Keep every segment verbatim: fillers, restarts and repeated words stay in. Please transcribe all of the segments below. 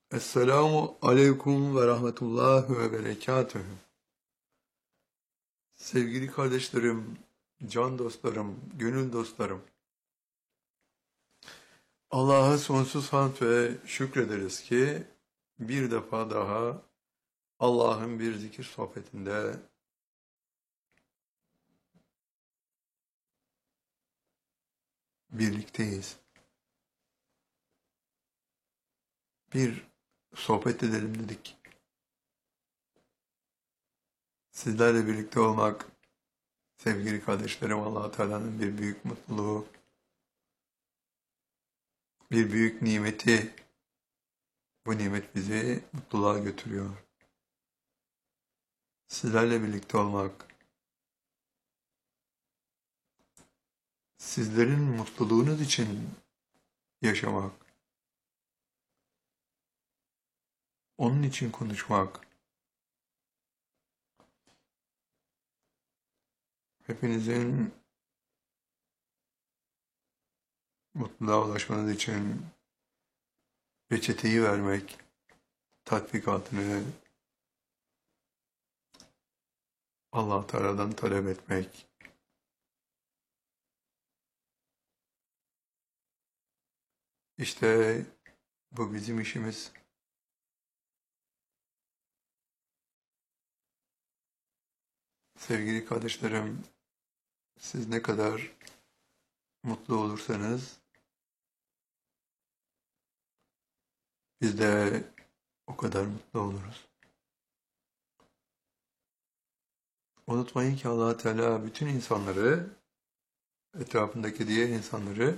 Esselamu aleyküm ve rahmetullah ve berekatühü. Sevgili kardeşlerim, can dostlarım, gönül dostlarım. Allah'a sonsuz hamd ve şükrederiz ki bir defa daha Allah'ın bir zikir sohbetinde birlikteyiz. Bir sohbet edelim dedik. Sizlerle birlikte olmak, sevgili kardeşlerim, Allah Teala'nın bir büyük mutluluğu, bir büyük nimeti. Bu nimet bizi mutluluğa götürüyor. Sizlerle birlikte olmak, sizlerin mutluluğunuz için yaşamak, onun için konuşmak, hepinizin mutluluğa ulaşmanız için reçeteyi vermek, tatbikatını Allah Teala'dan talep etmek. İşte bu bizim işimiz. Sevgili kardeşlerim, siz ne kadar mutlu olursanız biz de o kadar mutlu oluruz. Unutmayın ki Allah Teala bütün insanları, etrafındaki diğer insanları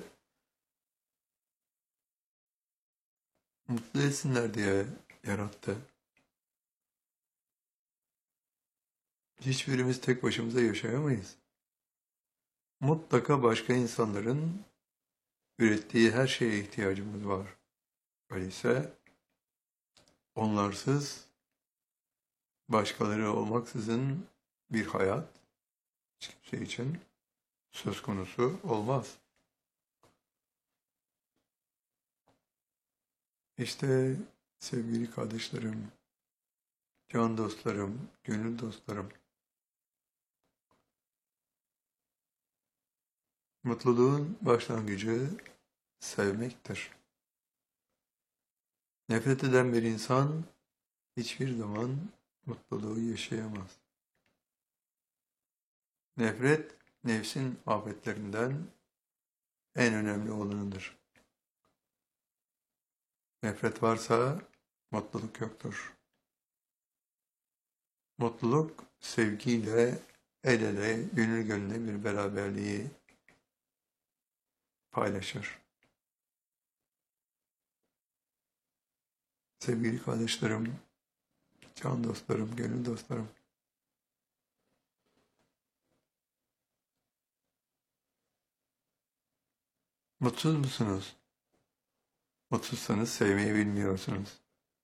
mutlu etsinler diye yarattı. Hiçbirimiz tek başımıza yaşayamayız. Mutlaka başka insanların ürettiği her şeye ihtiyacımız var. Öyleyse onlarsız, başkaları olmaksızın bir hayat hiç kimse için söz konusu olmaz. İşte sevgili kardeşlerim, can dostlarım, gönül dostlarım, mutluluğun başlangıcı sevmektir. Nefret eden bir insan hiçbir zaman mutluluğu yaşayamaz. Nefret, nefsin afetlerinden en önemli olanıdır. Nefret varsa mutluluk yoktur. Mutluluk sevgiyle, el ele, gönül gönüle bir beraberliği paylaşır. Sevgili kardeşlerim, can dostlarım, gönül dostlarım. Mutsuz musunuz? Mutsuzsanız sevmeyi bilmiyorsunuz.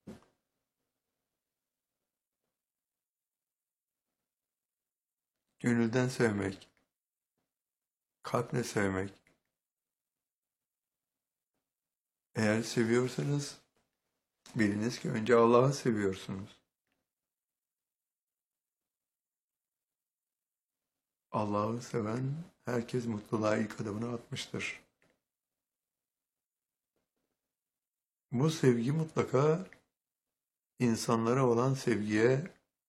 Gönülden sevmek, kalple sevmek. Eğer seviyorsanız biliniz ki önce Allah'ı seviyorsunuz. Allah'ı seven herkes mutluluğa ilk adımını atmıştır. Bu sevgi mutlaka insanlara olan sevgiye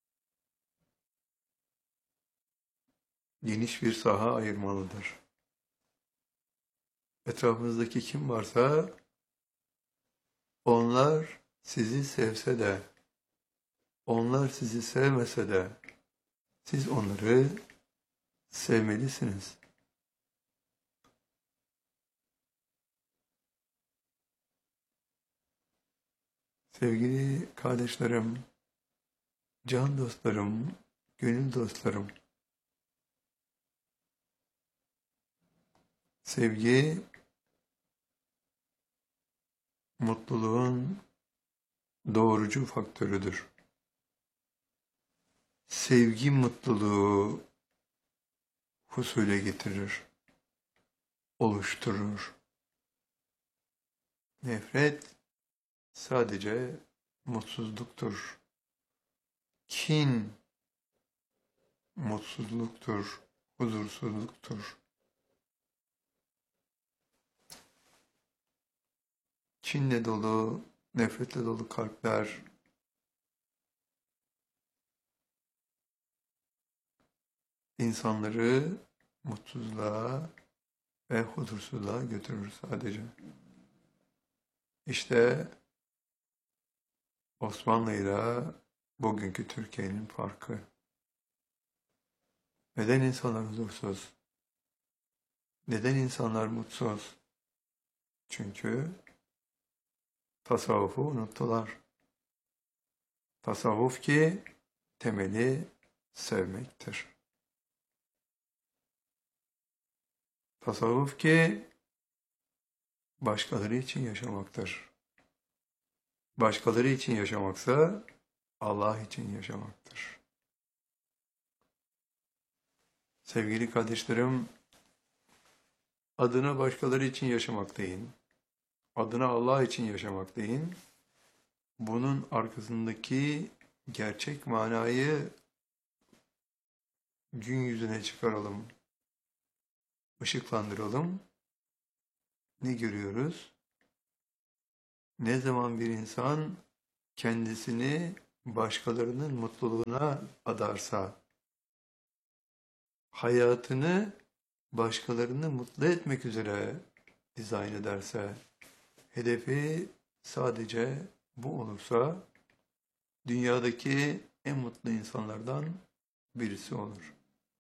geniş bir saha ayırmalıdır. Etrafınızdaki kim varsa onlar sizi sevse de, onlar sizi sevmese de siz onları sevmelisiniz. Sevgili kardeşlerim, can dostlarım, gönül dostlarım, sevgi mutluluğun doğurucu faktörüdür. Sevgi mutluluğu husule getirir, oluşturur. Nefret sadece mutsuzluktur. Kin mutsuzluktur, huzursuzluktur. Kinle dolu, nefretle dolu kalpler insanları mutsuzluğa ve huzursuzluğa götürür sadece. İşte Osmanlı ile bugünkü Türkiye'nin farkı. Neden insanlar huzursuz? Neden insanlar mutsuz? Çünkü tasavvufu unuttular. Tasavvuf ki temeli sevmektir. Tasavvuf ki başkaları için yaşamaktır. Başkaları için yaşamaksa Allah için yaşamaktır. Sevgili kardeşlerim, adına başkaları için yaşamak deyin, adına Allah için yaşamak deyin, bunun arkasındaki gerçek manayı gün yüzüne çıkaralım, ışıklandıralım. Ne görüyoruz? Ne zaman bir insan kendisini başkalarının mutluluğuna adarsa, hayatını başkalarını mutlu etmek üzere dizayn ederse, hedefi sadece bu olursa, dünyadaki en mutlu insanlardan birisi olur.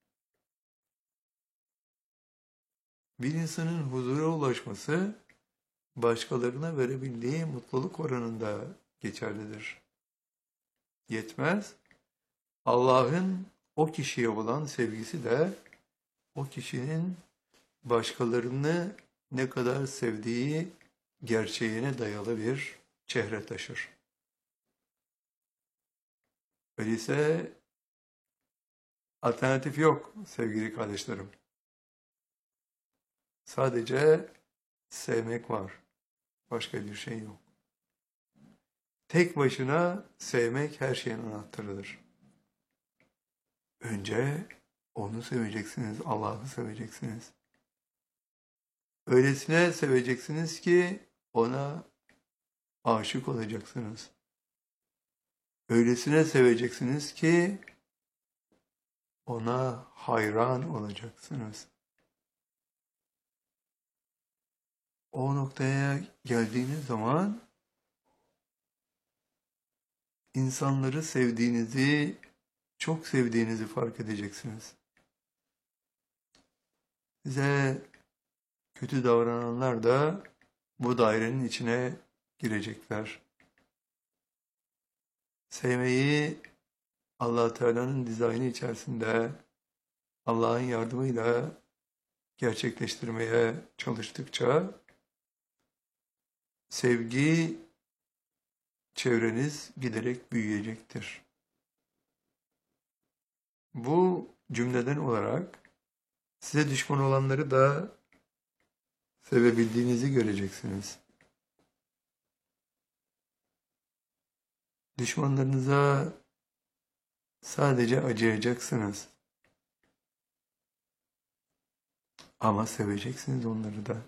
Bir insanın huzura ulaşması, başkalarına verebildiği mutluluk oranında geçerlidir. Yetmez, Allah'ın o kişiye olan sevgisi de, o kişinin başkalarını ne kadar sevdiği gerçeğine dayalı bir çehre taşır. Öyleyse alternatif yok sevgili kardeşlerim. Sadece sevmek var. Başka bir şey yok. Tek başına sevmek her şeyin anahtarıdır. Önce onu seveceksiniz, Allah'ı seveceksiniz. Öylesine seveceksiniz ki ona aşık olacaksınız. Öylesine seveceksiniz ki ona hayran olacaksınız. O noktaya geldiğiniz zaman insanları sevdiğinizi, çok sevdiğinizi fark edeceksiniz. Size kötü davrananlar da bu dairenin içine girecekler. Sevmeyi Allah Teala'nın dizaynı içerisinde Allah'ın yardımıyla gerçekleştirmeye çalıştıkça sevgi çevreniz giderek büyüyecektir. Bu cümleden olarak size düşman olanları da sevebildiğinizi göreceksiniz. Düşmanlarınıza sadece acıyacaksınız. Ama seveceksiniz onları da.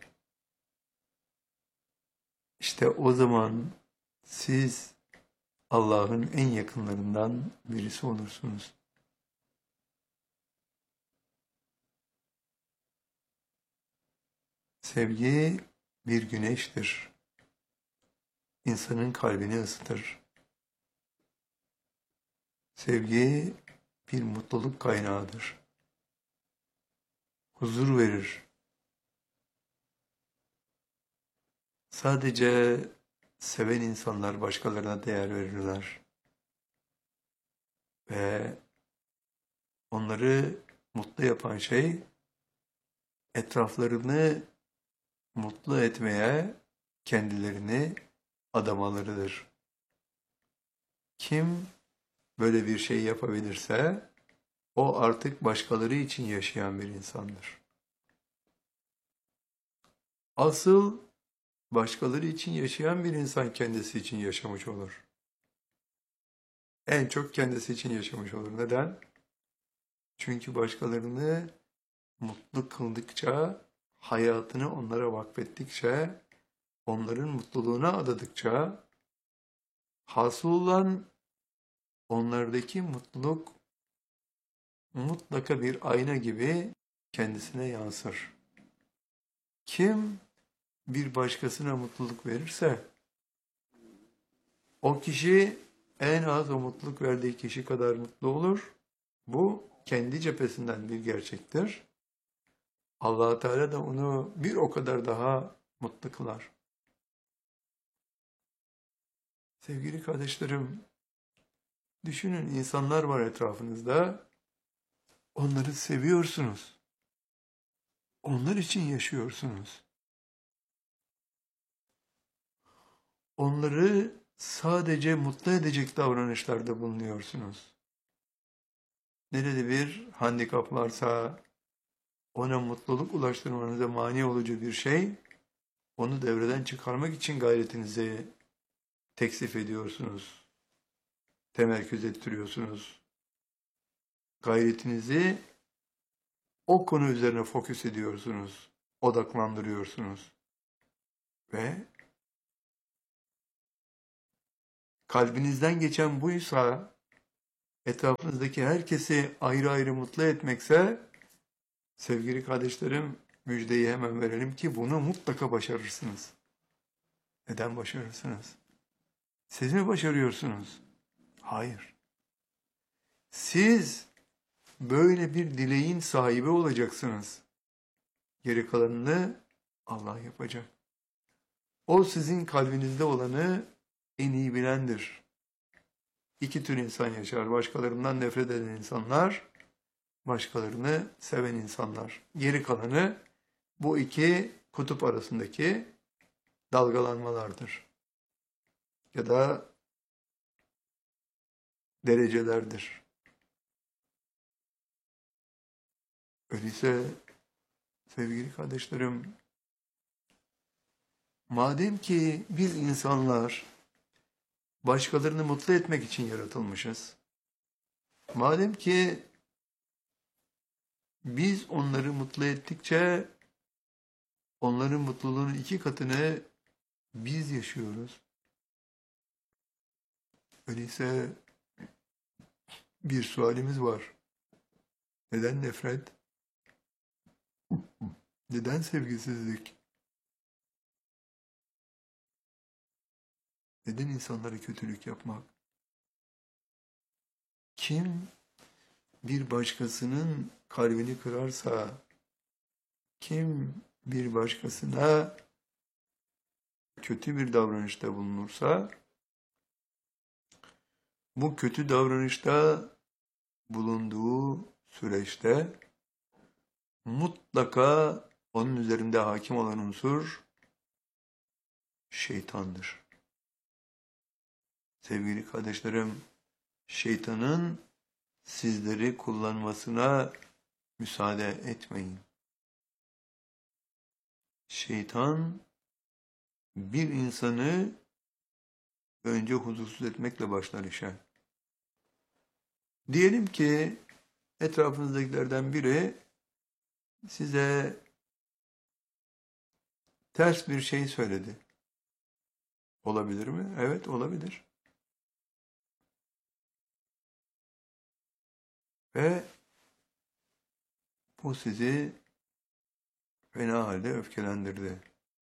İşte o zaman siz Allah'ın en yakınlarından birisi olursunuz. Sevgi bir güneştir. İnsanın kalbini ısıtır. Sevgi bir mutluluk kaynağıdır. Huzur verir. Sadece seven insanlar başkalarına değer verirler. Ve onları mutlu yapan şey, etraflarını mutlu etmeye kendilerini adamalarıdır. Kim böyle bir şey yapabilirse, o artık başkaları için yaşayan bir insandır. Asıl Başkaları için yaşayan bir insan kendisi için yaşamış olur. En çok kendisi için yaşamış olur. Neden? Çünkü başkalarını mutlu kıldıkça, hayatını onlara vakfettikçe, onların mutluluğuna adadıkça, hasıl olan onlardaki mutluluk mutlaka bir ayna gibi kendisine yansır. Kim bir başkasına mutluluk verirse, o kişi en az o mutluluk verdiği kişi kadar mutlu olur. Bu kendi cephesinden bir gerçektir. Allah Teala da onu bir o kadar daha mutlu kılar. Sevgili kardeşlerim, düşünün, insanlar var etrafınızda. Onları seviyorsunuz. Onlar için yaşıyorsunuz. Onları sadece mutlu edecek davranışlarda bulunuyorsunuz. Nerede bir handikap varsa, ona mutluluk ulaştırmanıza mani olucu bir şey, onu devreden çıkarmak için gayretinizi teksif ediyorsunuz. Temerküz ettiriyorsunuz. Gayretinizi o konu üzerine fokus ediyorsunuz. Odaklandırıyorsunuz. Ve kalbinizden geçen buysa, etrafınızdaki herkesi ayrı ayrı mutlu etmekse, sevgili kardeşlerim, müjdeyi hemen verelim ki bunu mutlaka başarırsınız. Neden başarırsınız? Siz mi başarıyorsunuz? Hayır. Siz böyle bir dileğin sahibi olacaksınız. Geri kalanını Allah yapacak. O sizin kalbinizde olanı en iyi bilendir. İki tür insan yaşar. Başkalarından nefret eden insanlar, başkalarını seven insanlar. Geri kalanı bu iki kutup arasındaki dalgalanmalardır. Ya da derecelerdir. Öyleyse sevgili kardeşlerim, madem ki biz insanlar başkalarını mutlu etmek için yaratılmışız, madem ki biz onları mutlu ettikçe onların mutluluğunun iki katını biz yaşıyoruz. Öyleyse bir sualimiz var. Neden nefret? Neden sevgisizlik? Neden insanlara kötülük yapmak? Kim bir başkasının kalbini kırarsa, kim bir başkasına kötü bir davranışta bulunursa, bu kötü davranışta bulunduğu süreçte mutlaka onun üzerinde hakim olan unsur şeytandır. Sevgili kardeşlerim, şeytanın sizleri kullanmasına müsaade etmeyin. Şeytan bir insanı önce huzursuz etmekle başlar işe. Diyelim ki etrafınızdakilerden biri size ters bir şey söyledi. Olabilir mi? Evet, olabilir. Ve bu sizi fena halde öfkelendirdi.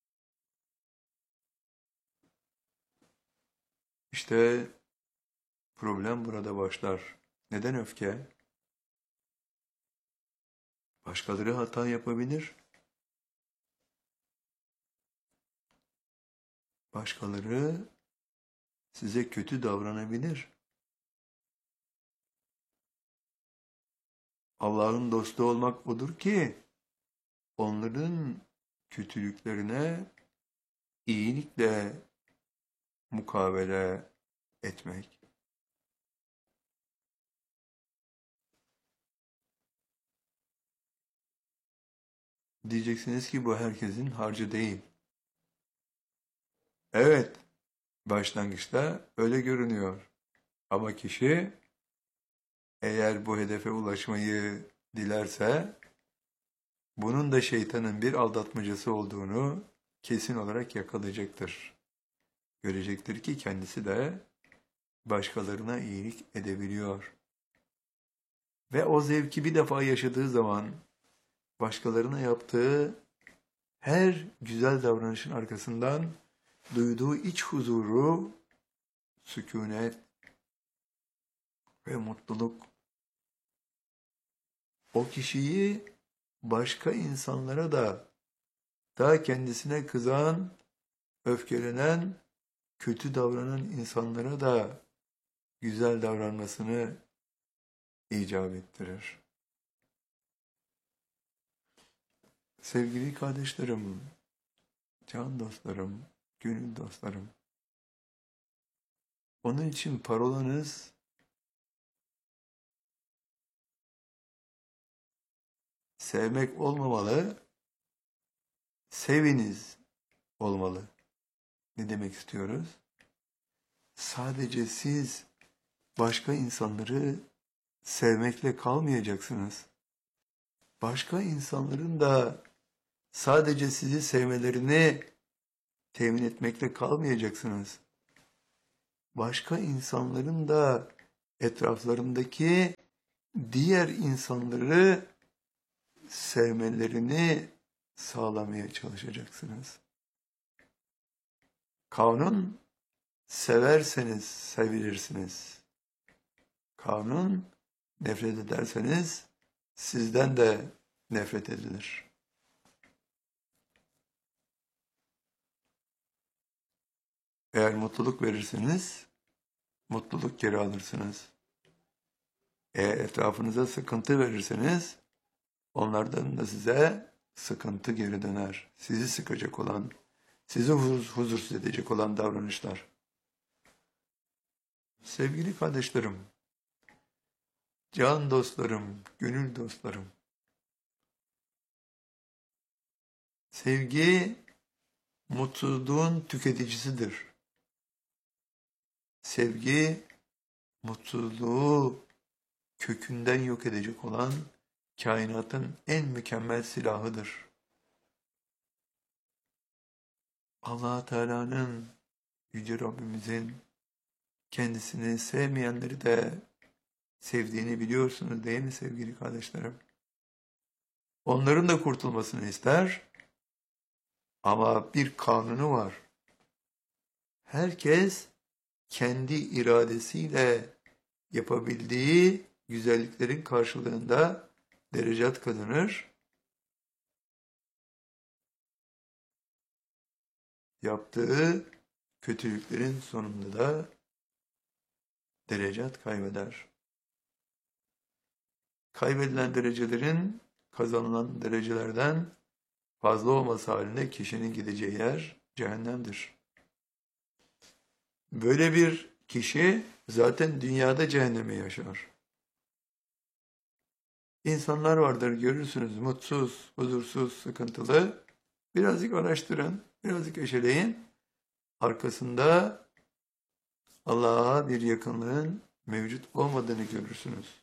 İşte problem burada başlar. Neden öfke? Başkaları hata yapabilir. Başkaları size kötü davranabilir. Allah'ın dostu olmak odur ki onların kötülüklerine iyilikle mukabele etmek. Diyeceksiniz ki bu herkesin harcı değil. Evet, başlangıçta öyle görünüyor. Ama kişi eğer bu hedefe ulaşmayı dilerse, bunun da şeytanın bir aldatmacası olduğunu kesin olarak yakalayacaktır. Görecektir ki kendisi de başkalarına iyilik edebiliyor. Ve o zevki bir defa yaşadığı zaman başkalarına yaptığı her güzel davranışın arkasından duyduğu iç huzuru, sükunet ve mutluluk o kişiyi başka insanlara da, daha kendisine kızan, öfkelenen, kötü davranan insanlara da güzel davranmasını icap ettirir. Sevgili kardeşlerim, can dostlarım, gönül dostlarım, onun için parolanız sevmek olmamalı, seviniz olmalı. Ne demek istiyoruz? Sadece siz başka insanları sevmekle kalmayacaksınız. Başka insanların da sadece sizi sevmelerini temin etmekle kalmayacaksınız. Başka insanların da etraflarındaki diğer insanları sevmelerini sağlamaya çalışacaksınız. Kanun, severseniz sevilirsiniz. Kanun, nefret ederseniz sizden de nefret edilir. Eğer mutluluk verirseniz, mutluluk geri alırsınız. Eğer etrafınıza sıkıntı verirseniz, onlardan da size sıkıntı geri döner. Sizi sıkacak olan, sizi huzursuz edecek olan davranışlar. Sevgili kardeşlerim, can dostlarım, gönül dostlarım, sevgi mutsuzluğun tüketicisidir. Sevgi mutsuzluğu kökünden yok edecek olan kainatın en mükemmel silahıdır. Allah Teala'nın, Yüce Rabbimizin kendisini sevmeyenleri de sevdiğini biliyorsunuz değil mi sevgili kardeşlerim? Onların da kurtulmasını ister ama bir kanunu var. Herkes kendi iradesiyle yapabildiği güzelliklerin karşılığında derecat kazanır. Yaptığı kötülüklerin sonunda da derecat kaybeder. Kaybedilen derecelerin kazanılan derecelerden fazla olması halinde kişinin gideceği yer cehennemdir. Böyle bir kişi zaten dünyada cehennemi yaşar. İnsanlar vardır görürsünüz mutsuz, huzursuz, sıkıntılı. Birazcık araştırın, birazcık eşeleyin. Arkasında Allah'a bir yakınlığın mevcut olmadığını görürsünüz.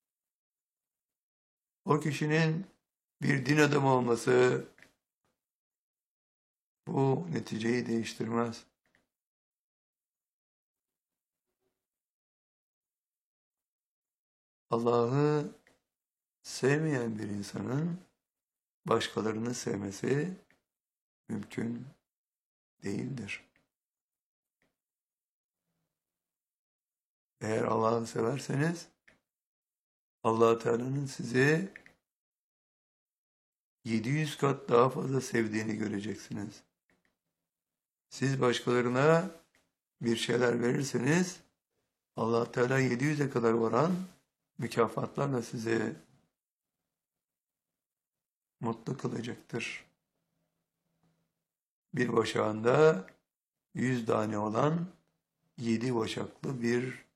O kişinin bir din adamı olması bu neticeyi değiştirmez. Allah'ı sevmeyen bir insanın başkalarını sevmesi mümkün değildir. Eğer Allah'ı severseniz Allah Teala'nın sizi yedi yüz kat daha fazla sevdiğini göreceksiniz. Siz başkalarına bir şeyler verirseniz Allah Teala yedi yüze kadar varan mükafatlarla sizi mutlu kılacaktır. Bir başağında yüz tane olan yedi başaklı bir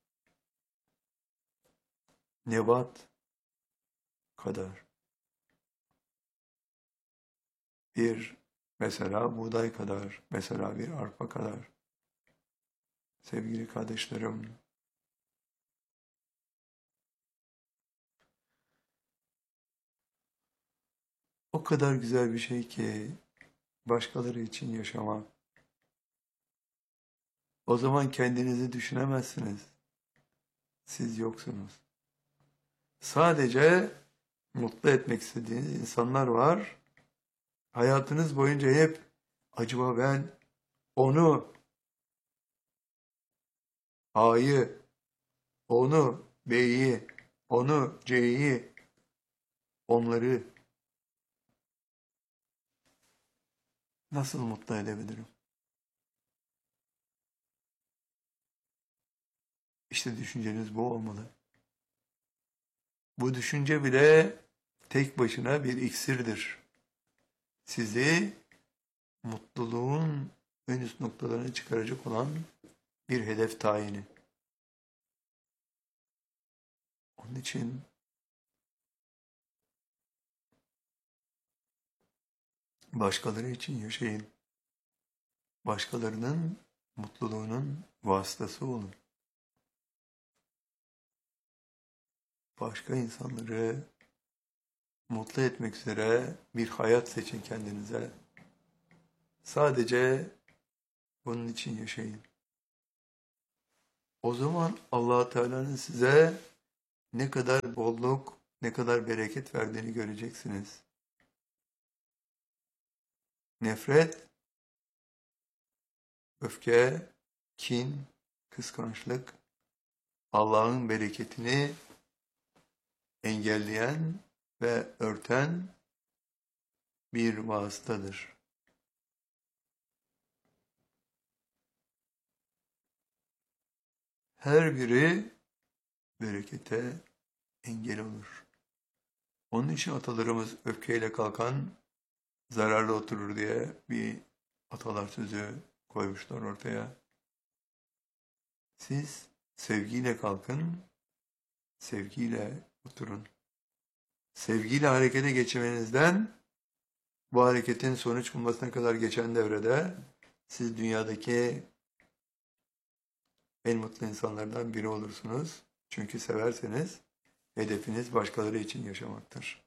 nebat kadar bir Mesela buğday kadar, mesela bir arpa kadar. Sevgili kardeşlerim, o kadar güzel bir şey ki başkaları için yaşamak. O zaman kendinizi düşünemezsiniz. Siz yoksunuz. Sadece mutlu etmek istediğiniz insanlar var. Hayatınız boyunca hep acaba ben onu, A'yı, onu, B'yi, onu, C'yi, onları nasıl mutlu edebilirim? İşte düşünceniz bu olmalı. Bu düşünce bile tek başına bir iksirdir. Sizi mutluluğun en üst noktalarını çıkaracak olan bir hedef tayini. Onun için başkaları için yaşayın. Başkalarının mutluluğunun vasıtası olun. Başka insanları mutlu etmek üzere bir hayat seçin kendinize. Sadece bunun için yaşayın. O zaman Allah Teala'nın size ne kadar bolluk, ne kadar bereket verdiğini göreceksiniz. Nefret, öfke, kin, kıskançlık, Allah'ın bereketini engelleyen ve örten bir vasıtadır. Her biri berekete engel olur. Onun için atalarımız öfkeyle kalkan zararlı oturur diye bir atalar sözü koymuşlar ortaya. Siz sevgiyle kalkın, sevgiyle oturun. Sevgiyle harekete geçmenizden bu hareketin sonuç bulmasına kadar geçen devrede siz dünyadaki en mutlu insanlardan biri olursunuz. Çünkü severseniz hedefiniz başkaları için yaşamaktır.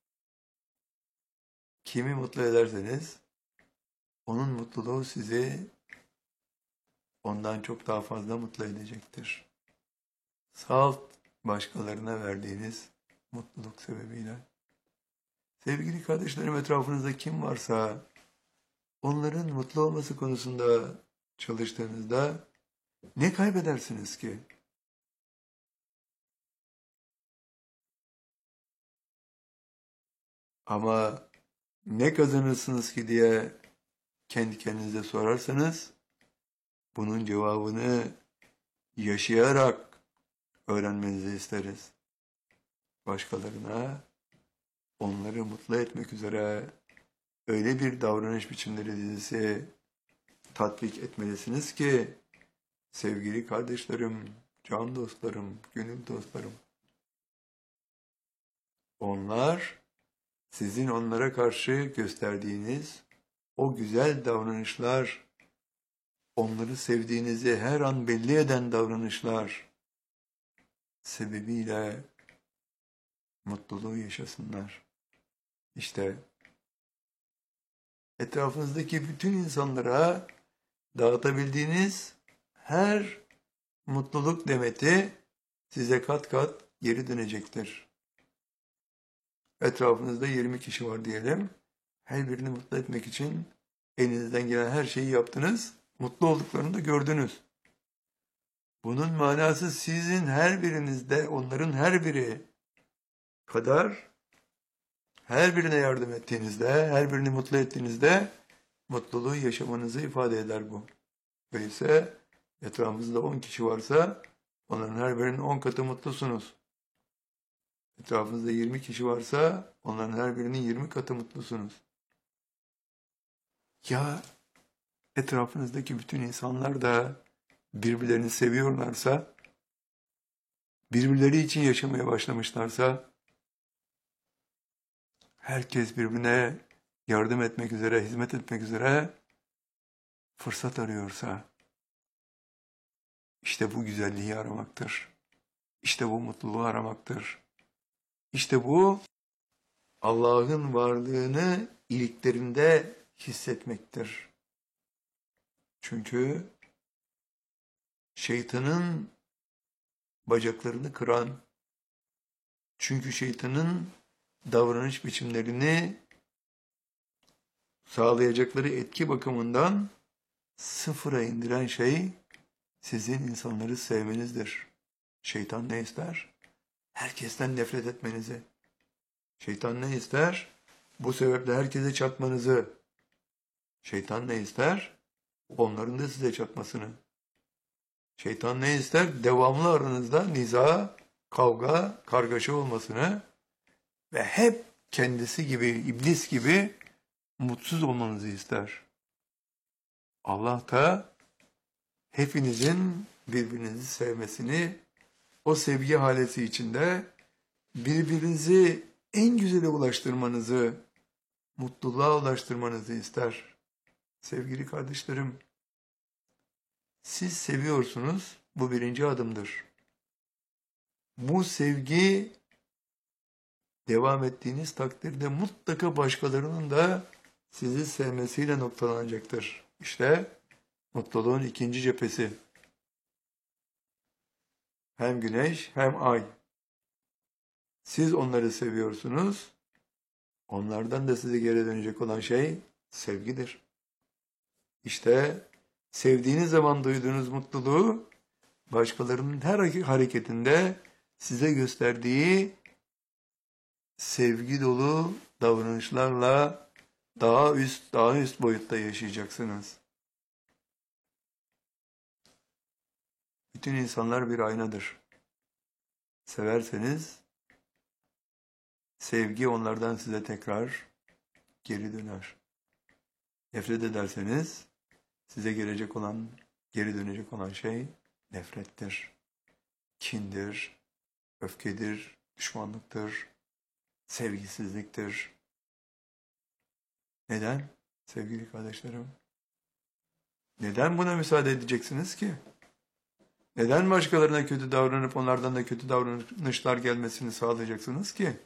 Kimi mutlu ederseniz onun mutluluğu sizi ondan çok daha fazla mutlu edecektir. Salt başkalarına verdiğiniz mutluluk sebebiyle. Sevgili kardeşlerim, etrafınızda kim varsa onların mutlu olması konusunda çalıştığınızda ne kaybedersiniz ki? Ama ne kazanırsınız ki diye kendi kendinize sorarsanız bunun cevabını yaşayarak öğrenmenizi isteriz. Başkalarına onları mutlu etmek üzere öyle bir davranış biçimleri dizisi tatbik etmelisiniz ki sevgili kardeşlerim, can dostlarım, gönül dostlarım, onlar sizin onlara karşı gösterdiğiniz o güzel davranışlar, onları sevdiğinizi her an belli eden davranışlar sebebiyle mutluluğu yaşasınlar. İşte etrafınızdaki bütün insanlara dağıtabildiğiniz her mutluluk demeti size kat kat geri dönecektir. Etrafınızda yirmi kişi var diyelim. Her birini mutlu etmek için elinizden gelen her şeyi yaptınız. Mutlu olduklarını da gördünüz. Bunun manası sizin her birinizde onların her biri kadar her birine yardım ettiğinizde, her birini mutlu ettiğinizde mutluluğu yaşamanızı ifade eder bu. Öyleyse etrafınızda on kişi varsa onların her birinin on katı mutlusunuz. Etrafınızda yirmi kişi varsa onların her birinin yirmi katı mutlusunuz. Ya etrafınızdaki bütün insanlar da birbirlerini seviyorlarsa, birbirleri için yaşamaya başlamışlarsa, herkes birbirine yardım etmek üzere, hizmet etmek üzere fırsat arıyorsa, işte bu güzelliği aramaktır. İşte bu mutluluğu aramaktır. İşte bu Allah'ın varlığını iliklerinde hissetmektir. Çünkü şeytanın bacaklarını kıran, çünkü şeytanın davranış biçimlerini sağlayacakları etki bakımından sıfıra indiren şey sizin insanları sevmenizdir. Şeytan ne ister? Herkesten nefret etmenizi. Şeytan ne ister? Bu sebeple herkese çatmanızı. Şeytan ne ister? Onların da size çatmasını. Şeytan ne ister? Devamlı aranızda niza, kavga, kargaşa olmasını ve hep kendisi gibi, iblis gibi mutsuz olmanızı ister. Allah da hepinizin birbirinizi sevmesini, o sevgi haleti içinde birbirinizi en güzele ulaştırmanızı, mutluluğa ulaştırmanızı ister. Sevgili kardeşlerim, siz seviyorsunuz, bu birinci adımdır. Bu sevgi devam ettiğiniz takdirde mutlaka başkalarının da sizi sevmesiyle noktalanacaktır. İşte mutluluğun ikinci cephesi. Hem güneş hem ay. Siz onları seviyorsunuz, onlardan da size geri dönecek olan şey sevgidir. İşte sevdiğiniz zaman duyduğunuz mutluluğu başkalarının her hareketinde size gösterdiği sevgi dolu davranışlarla daha üst, daha üst boyutta yaşayacaksınız. Bütün insanlar bir aynadır. Severseniz sevgi onlardan size tekrar geri döner. Nefret ederseniz size gelecek olan, geri dönecek olan şey nefrettir, kindir, öfkedir, düşmanlıktır, sevgisizliktir. Neden? Sevgili kardeşlerim, neden buna müsaade edeceksiniz ki? Neden başkalarına kötü davranıp onlardan da kötü davranışlar gelmesini sağlayacaksınız ki?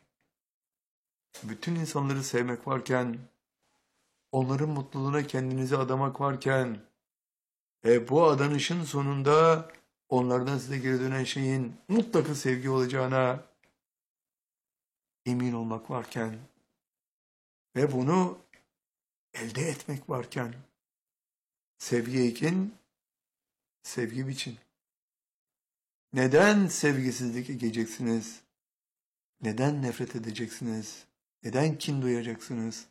Bütün insanları sevmek varken, onların mutluluğuna kendinizi adamak varken, e, bu adanışın sonunda onlardan size geri dönen şeyin mutlaka sevgi olacağına emin olmak varken ve bunu elde etmek varken, sevgi ekin, sevgi biçin. Neden sevgisizlik ekeceksiniz? Neden nefret edeceksiniz? Neden kin duyacaksınız?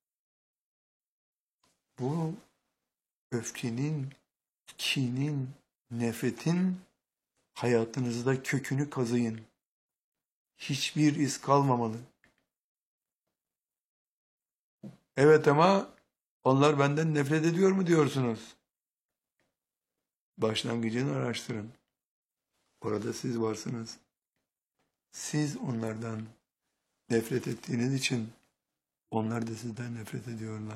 Bu öfkenin, kinin, nefretin hayatınızda kökünü kazıyın. Hiçbir iz kalmamalı. Evet ama onlar benden nefret ediyor mu diyorsunuz? Başlangıcını araştırın. Orada siz varsınız. Siz onlardan nefret ettiğiniz için onlar da sizden nefret ediyorlar.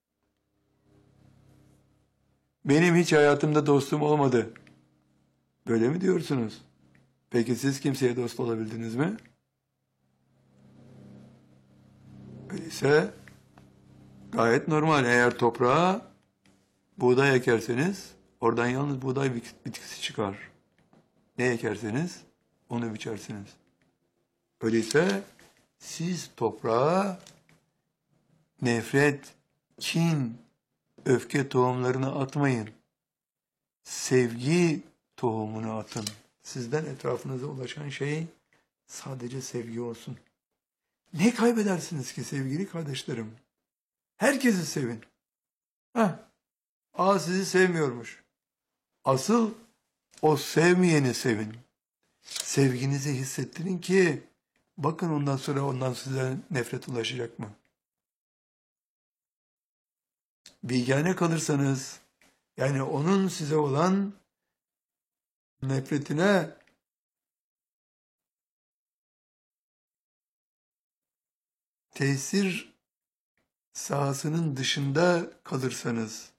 Benim hiç hayatımda dostum olmadı. Böyle mi diyorsunuz? Peki siz kimseye dost olabildiniz mi? Öyleyse gayet normal. Eğer toprağa buğday ekerseniz oradan yalnız buğday bitkisi çıkar. Ne ekerseniz onu biçersiniz. Öyleyse siz toprağa nefret, kin, öfke tohumlarını atmayın. Sevgi tohumunu atın. Sizden etrafınıza ulaşan şey sadece sevgi olsun. Ne kaybedersiniz ki sevgili kardeşlerim? Herkesi sevin. Heh, aa sizi sevmiyormuş. Asıl o sevmeyeni sevin. Sevginizi hissettirin ki bakın ondan sonra ondan size nefret ulaşacak mı? Bilgâne kalırsanız, yani onun size olan nefretine tesir sahasının dışında kalırsanız,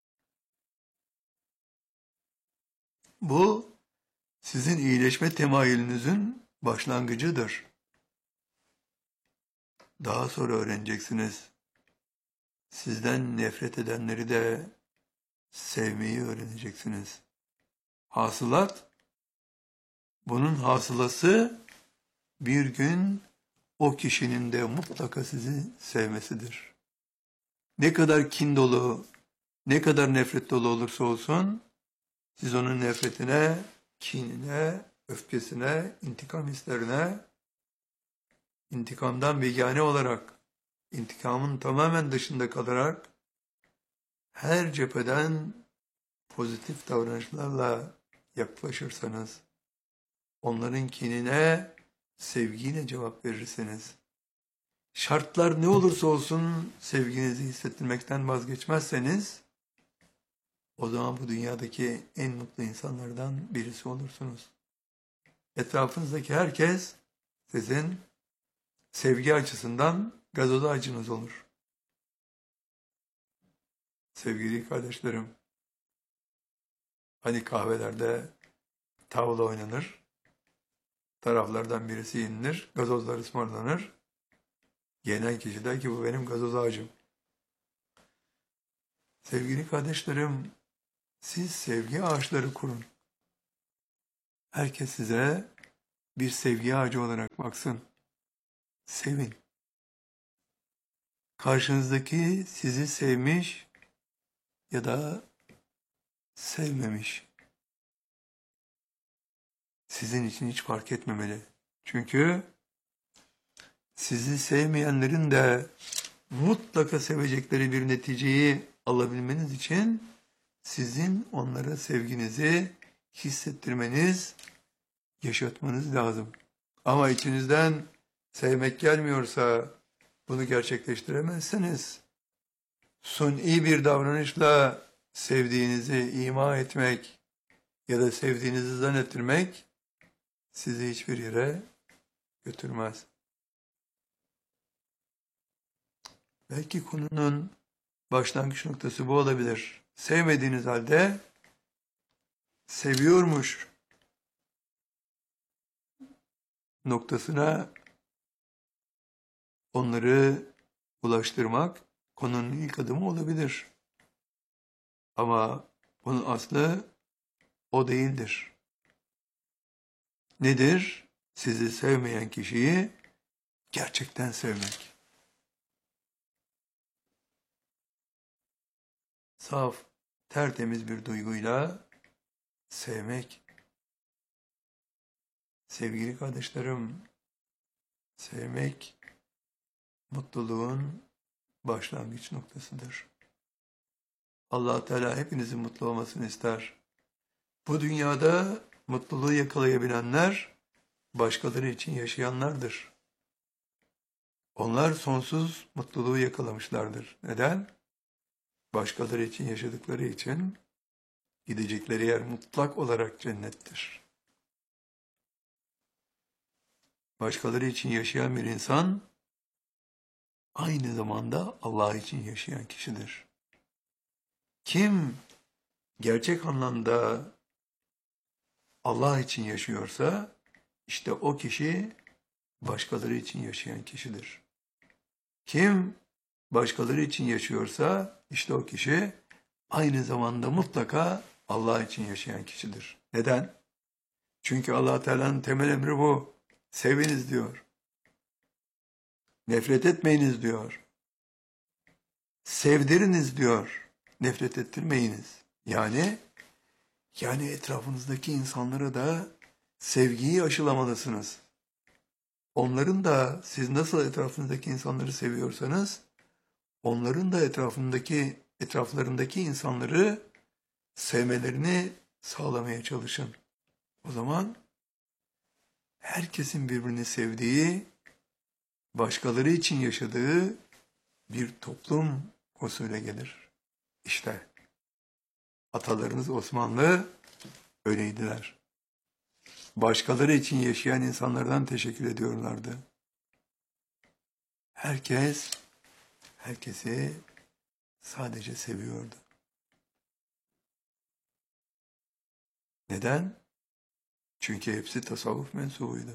bu sizin iyileşme temayülünüzün başlangıcıdır. Daha sonra öğreneceksiniz. Sizden nefret edenleri de sevmeyi öğreneceksiniz. Hasılat, bunun hasılası bir gün o kişinin de mutlaka sizi sevmesidir. Ne kadar kin dolu, ne kadar nefret dolu olursa olsun, siz onun nefretine, kinine, öfkesine, intikam hislerine, intikamdan bigane olarak, intikamın tamamen dışında kalarak, her cepheden pozitif davranışlarla yaklaşırsanız, onların kinine sevgiyle cevap verirseniz, şartlar ne olursa olsun sevginizi hissettirmekten vazgeçmezseniz, o zaman bu dünyadaki en mutlu insanlardan birisi olursunuz. Etrafınızdaki herkes sizin sevgi açısından gazoz ağacınız olur. Sevgili kardeşlerim, hani kahvelerde tavla oynanır, taraflardan birisi yenilir, gazozlar ısmarlanır. Yenen kişi der ki bu benim gazoz ağacım. Sevgili kardeşlerim, siz sevgi ağaçları kurun. Herkes size bir sevgi ağacı olarak baksın. Sevin. Karşınızdaki sizi sevmiş ya da sevmemiş. Sizin için hiç fark etmemeli. Çünkü sizi sevmeyenlerin de mutlaka sevecekleri bir neticeyi alabilmeniz için sizin onlara sevginizi hissettirmeniz, yaşatmanız lazım. Ama içinizden sevmek gelmiyorsa, bunu gerçekleştiremezseniz, suni bir davranışla sevdiğinizi ima etmek ya da sevdiğinizi zannettirmek sizi hiçbir yere götürmez. Belki konunun başlangıç noktası bu olabilir. Sevmediğiniz halde seviyormuş noktasına onları ulaştırmak konunun ilk adımı olabilir. Ama bunun aslı o değildir. Nedir? Sizi sevmeyen kişiyi gerçekten sevmek. Saf, tertemiz bir duyguyla sevmek. Sevgili kardeşlerim, sevmek mutluluğun başlangıç noktasıdır. Allah Teala hepinizin mutlu olmasını ister. Bu dünyada mutluluğu yakalayabilenler başkaları için yaşayanlardır. Onlar sonsuz mutluluğu yakalamışlardır. Neden? Başkaları için yaşadıkları için gidecekleri yer mutlak olarak cennettir. Başkaları için yaşayan bir insan aynı zamanda Allah için yaşayan kişidir. Kim gerçek anlamda Allah için yaşıyorsa işte o kişi başkaları için yaşayan kişidir. Kim başkaları için yaşıyorsa işte o kişi aynı zamanda mutlaka Allah için yaşayan kişidir. Neden? Çünkü Allah Teala'nın temel emri bu. Seviniz diyor. Nefret etmeyiniz diyor. Sevdiriniz diyor. Nefret ettirmeyiniz. Yani yani etrafınızdaki insanlara da sevgiyi aşılamalısınız. Onların da siz nasıl etrafınızdaki insanları seviyorsanız onların da etrafındaki etraflarındaki insanları sevmelerini sağlamaya çalışın. O zaman herkesin birbirini sevdiği, başkaları için yaşadığı bir toplum usulü gelir. İşte atalarınız Osmanlı öyleydiler. Başkaları için yaşayan insanlardan teşekkür ediyorlardı. Herkes herkesi sadece seviyordu. Neden? Çünkü hepsi tasavvuf mensubuydu.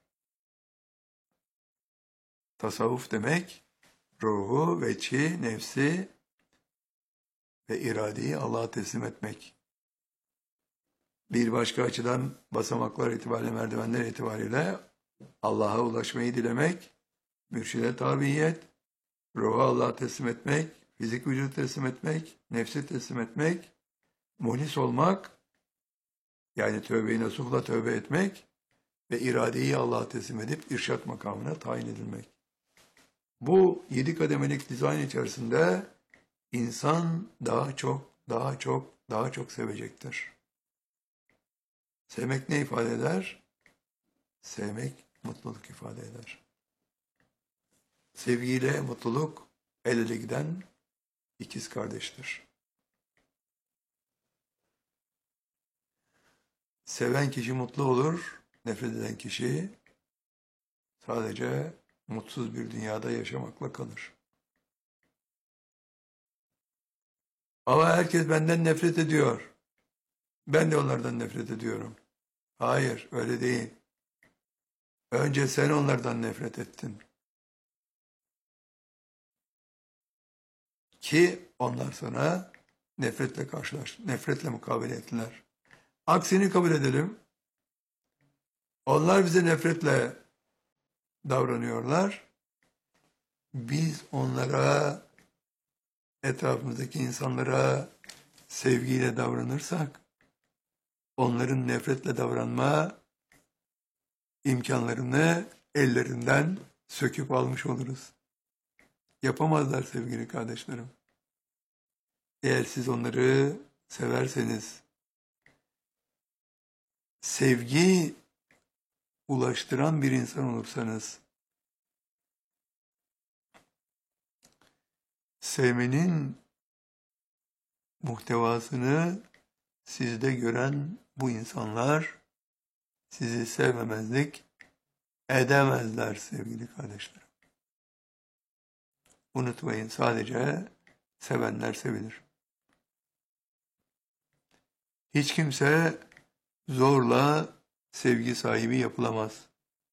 Tasavvuf demek, ruhu, veçi, nefsi ve iradeyi Allah'a teslim etmek. Bir başka açıdan basamaklar itibariyle, merdivenler itibariyle Allah'a ulaşmayı dilemek, mürşide tabiyet, ruhu Allah'a teslim etmek, fizik vücudu teslim etmek, nefsi teslim etmek, muhlis olmak, yani tövbe-i nasuhla tövbe etmek ve iradeyi Allah'a teslim edip irşat makamına tayin edilmek. Bu yedi kademelik dizayn içerisinde insan daha çok, daha çok, daha çok sevecektir. Sevmek ne ifade eder? Sevmek mutluluk ifade eder. Sevgiyle mutluluk el ele giden ikiz kardeştir. Seven kişi mutlu olur, nefret eden kişi sadece mutsuz bir dünyada yaşamakla kalır. Ama herkes benden nefret ediyor. Ben de onlardan nefret ediyorum. Hayır, öyle değil. Önce sen onlardan nefret ettin. Ki onlar sana nefretle karşılaş, nefretle mukabele ettiler. Aksini kabul edelim. Onlar bize nefretle davranıyorlar. Biz onlara, etrafımızdaki insanlara sevgiyle davranırsak, onların nefretle davranma imkanlarını ellerinden söküp almış oluruz. Yapamazlar sevgili kardeşlerim. Eğer siz onları severseniz, sevgi ulaştıran bir insan olursanız, sevmenin muhtevasını sizde gören bu insanlar sizi sevmemezlik edemezler sevgili kardeşlerim. Unutmayın, sadece sevenler sevilir. Hiç kimse zorla sevgi sahibi yapılamaz.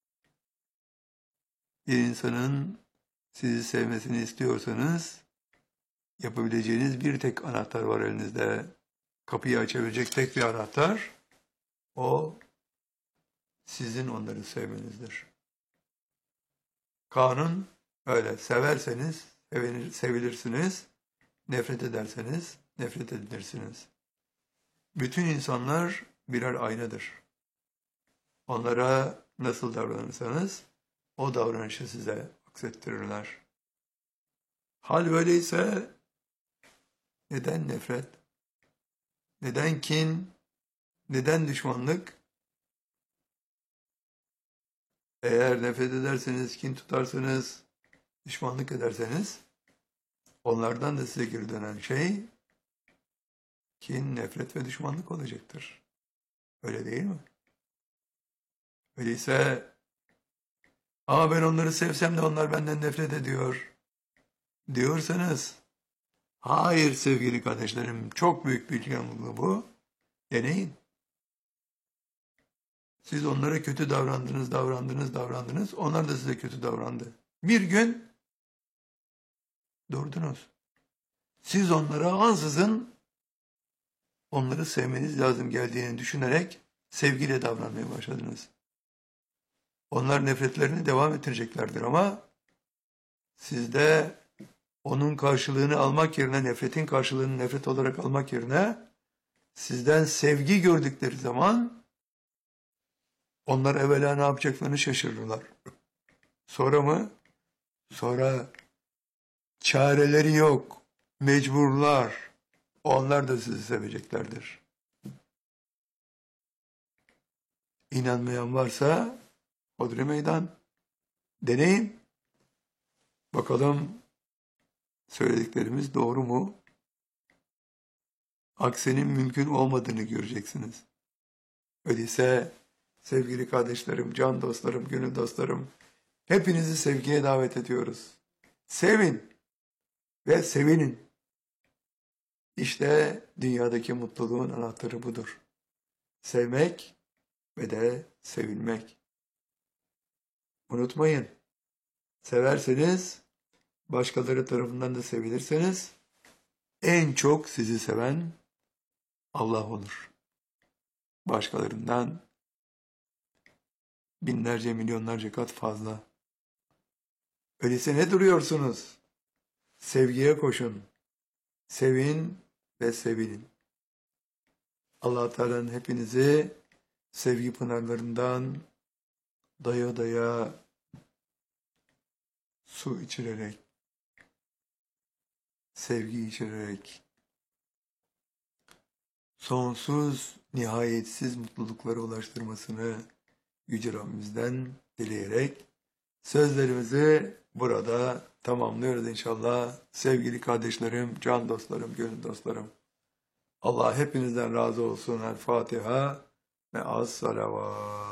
Bir insanın sizi sevmesini istiyorsanız yapabileceğiniz bir tek anahtar var elinizde. Kapıyı açabilecek tek bir anahtar. O sizin onları sevmenizdir. Kanun öyle. Severseniz sevinir, sevilirsiniz. Nefret ederseniz nefret edilirsiniz. Bütün insanlar birer aynadır. Onlara nasıl davranırsanız o davranışı size aksettirirler. Hal böyleyse neden nefret? Neden kin? Neden düşmanlık? Eğer nefret ederseniz, kin tutarsanız, düşmanlık ederseniz onlardan da size geri dönen şey kin, nefret ve düşmanlık olacaktır. Öyle değil mi? Öyleyse ama ben onları sevsem de onlar benden nefret ediyor diyorsanız, hayır sevgili kardeşlerim, çok büyük bir yanılgı bu. Deneyin. Siz onlara kötü davrandınız, davrandınız, davrandınız. Onlar da size kötü davrandı. Bir gün durdunuz. Siz onlara ansızın onları sevmeniz lazım geldiğini düşünerek sevgiyle davranmaya başladınız. Onlar nefretlerini devam ettireceklerdir ama siz de onun karşılığını almak yerine, nefretin karşılığını nefret olarak almak yerine sizden sevgi gördükleri zaman onlar evvela ne yapacaklarını şaşırırlar. Sonra mı? Sonra çareleri yok, mecburlar. Onlar da sizi seveceklerdir. İnanmayan varsa hodri meydan. Deneyin. Bakalım söylediklerimiz doğru mu? Aksinin mümkün olmadığını göreceksiniz. Öyleyse sevgili kardeşlerim, can dostlarım, gönül dostlarım, hepinizi sevgiye davet ediyoruz. Sevin. ve sevinin. İşte dünyadaki mutluluğun anahtarı budur. Sevmek ve de sevilmek. Unutmayın, severseniz, başkaları tarafından da sevilirseniz, en çok sizi seven Allah olur. Başkalarından binlerce, milyonlarca kat fazla. Öyleyse ne duruyorsunuz? Sevgiye koşun. Sevin ve sevilin. Allah Teala'nın hepinizi sevgi pınarlarından daya daya su içirerek, sevgi içirerek, sonsuz, nihayetsiz mutluluklara ulaştırmasını Yüce Rabbimizden dileyerek sözlerimizi burada tamamlıyoruz inşallah. Sevgili kardeşlerim, can dostlarım, gönül dostlarım. Allah hepinizden razı olsun. El Fatiha ve az salavat.